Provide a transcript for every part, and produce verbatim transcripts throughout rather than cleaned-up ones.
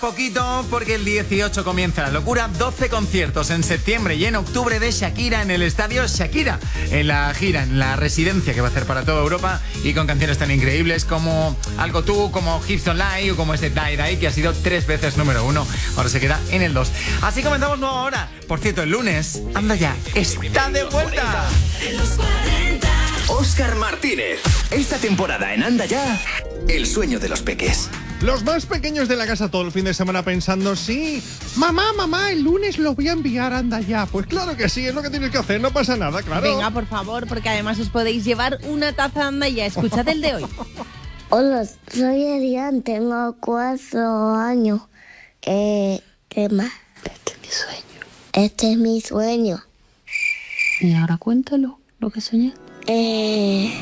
Poquito porque el dieciocho comienza la locura, doce conciertos en septiembre y en octubre de Shakira en el estadio Shakira, en la gira, en la residencia que va a hacer para toda Europa y con canciones tan increíbles como Algo Tú, como Hips Don't Lie o como este Die Die que ha sido tres veces número uno, ahora se queda en el dos. Así comenzamos nueva hora. Por cierto, el lunes, anda ya, está de vuelta. Óscar Martínez, esta temporada en Anda Ya, el sueño de los peques. Los más pequeños de la casa todo el fin de semana pensando, sí, mamá, mamá, el lunes lo voy a enviar, anda ya. Pues claro que sí, es lo que tienes que hacer, no pasa nada, claro. Venga, por favor, porque además os podéis llevar una taza anda ya. Escuchad el de hoy. Hola, soy Adrián, tengo cuatro años. Eh, ¿Qué más? Este es mi sueño. Este es mi sueño. Y ahora cuéntalo, lo que soñaste. Eh...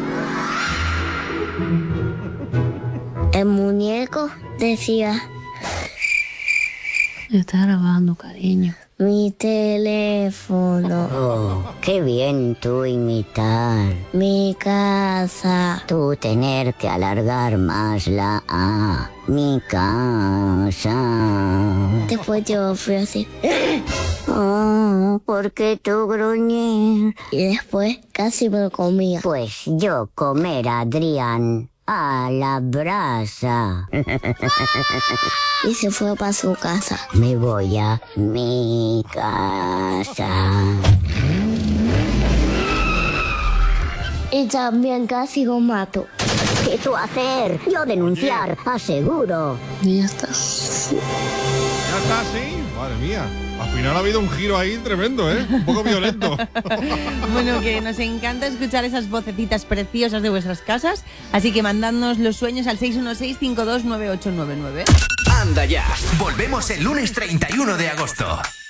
El muñeco decía... Está grabando, cariño. Mi teléfono. Oh, qué bien tú imitar. Mi casa. Tú tener que alargar más la A. Mi casa. Después yo fui así. Oh, ¿por qué tú gruñir? Y después casi me lo comía. Pues yo comer a Adrián a la brasa. Y se fue para su casa. Me voy a mi casa. Y también casi lo mato. ¿Qué tú hacer? Yo denunciar, aseguro. Y ya está. Ya está, sí. Madre mía. Al final ha habido un giro ahí tremendo, ¿eh? Un poco violento. Bueno, que nos encanta escuchar esas vocecitas preciosas de vuestras casas. Así que mandadnos los sueños al seis uno seis, cinco dos nueve ocho nueve nueve. Anda Ya, volvemos el lunes treinta y uno de agosto.